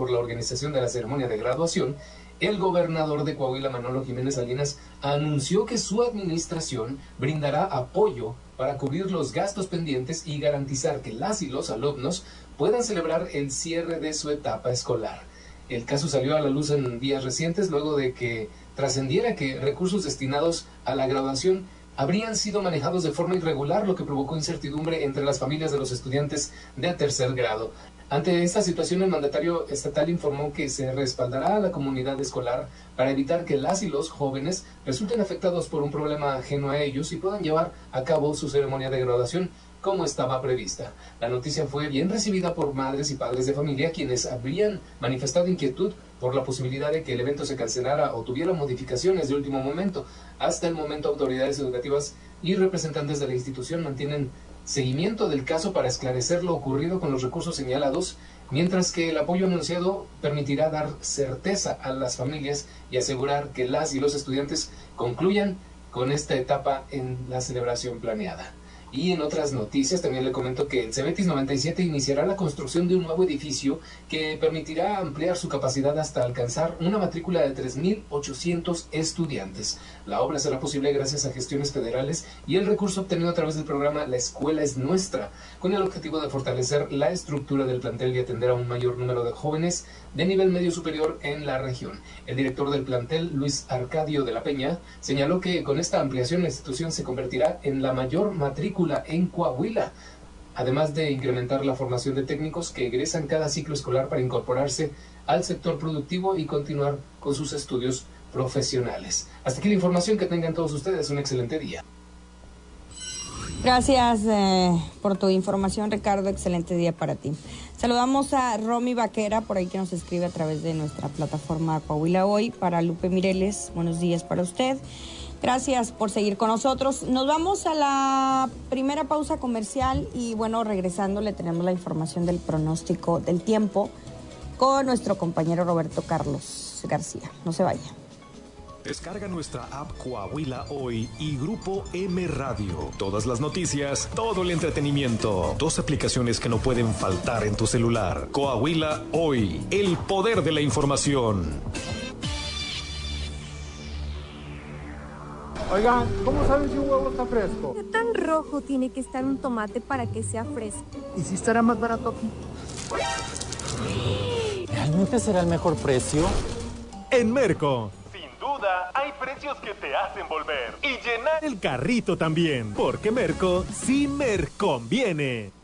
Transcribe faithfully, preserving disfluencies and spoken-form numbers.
por la organización de la ceremonia de graduación, el gobernador de Coahuila, Manolo Jiménez Salinas, anunció que su administración brindará apoyo para cubrir los gastos pendientes y garantizar que las y los alumnos puedan celebrar el cierre de su etapa escolar. El caso salió a la luz en días recientes luego de que trascendiera que recursos destinados a la graduación habrían sido manejados de forma irregular, lo que provocó incertidumbre entre las familias de los estudiantes de tercer grado. Ante esta situación, el mandatario estatal informó que se respaldará a la comunidad escolar para evitar que las y los jóvenes resulten afectados por un problema ajeno a ellos y puedan llevar a cabo su ceremonia de graduación como estaba prevista. La noticia fue bien recibida por madres y padres de familia, quienes habrían manifestado inquietud por la posibilidad de que el evento se cancelara o tuviera modificaciones de último momento. Hasta el momento, autoridades educativas y representantes de la institución mantienen seguimiento del caso para esclarecer lo ocurrido con los recursos señalados, mientras que el apoyo anunciado permitirá dar certeza a las familias y asegurar que las y los estudiantes concluyan con esta etapa en la celebración planeada. Y en otras noticias también le comento que el Cebetis noventa y siete iniciará la construcción de un nuevo edificio que permitirá ampliar su capacidad hasta alcanzar una matrícula de tres mil ochocientos estudiantes. La obra será posible gracias a gestiones federales y el recurso obtenido a través del programa La Escuela es Nuestra, con el objetivo de fortalecer la estructura del plantel y atender a un mayor número de jóvenes de nivel medio superior en la región. El director del plantel, Luis Arcadio de la Peña, señaló que con esta ampliación la institución se convertirá en la mayor matrícula en Coahuila, además de incrementar la formación de técnicos que egresan cada ciclo escolar para incorporarse al sector productivo y continuar con sus estudios profesionales. Hasta aquí la información, que tengan todos ustedes un excelente día. Gracias eh, por tu información, Ricardo, excelente día para ti. Saludamos a Romy Vaquera, por ahí que nos escribe a través de nuestra plataforma Coahuila Hoy. Para Lupe Mireles, buenos días para usted. Gracias por seguir con nosotros. Nos vamos a la primera pausa comercial y bueno, regresando le tenemos la información del pronóstico del tiempo con nuestro compañero Roberto Carlos García. No se vaya. Descarga nuestra app Coahuila Hoy y Grupo M Radio. Todas las noticias, todo el entretenimiento. Dos aplicaciones que no pueden faltar en tu celular. Coahuila Hoy, el poder de la información. Oigan, ¿cómo saben si un huevo está fresco? ¿Qué tan rojo tiene que estar un tomate para que sea fresco? ¿Y si estará más barato aquí? ¿Realmente será el mejor precio? En Merco, sin duda, hay precios que te hacen volver y llenar el carrito también, porque Merco sí me conviene.